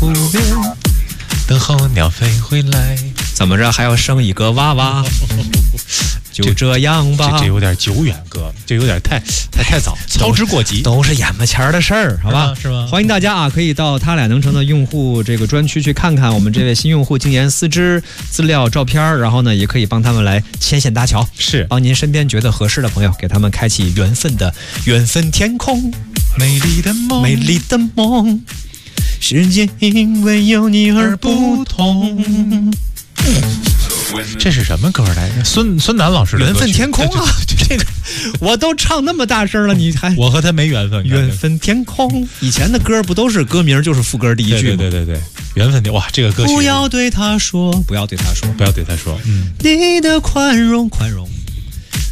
湖边，等候鸟飞回来。 怎么着还要生一个娃娃？就这样吧。 这有点久远歌，这有点太早，操之过急， 都是眼巴前的事儿，好吧？ 是吗？ 欢迎大家啊，可以到他俩能成的用户这个专区去看看我们这位新用户禁言4支资料照片，然后呢，也可以帮他们来牵线搭桥， 是帮您身边觉得合适的朋友，给他们开启缘分天空， 美丽的梦， 美丽的梦，世界因为有你而不同。 这是什么歌来着？孙楠老师的缘分天空啊，这个我都唱那么大声了，你还我和他没缘分。 缘分天空，以前的歌不都是歌名就是副歌第一句吗？ 对，缘分天，哇，这个歌曲不要对他说，不要对他说， 不要对他说， 你的宽容。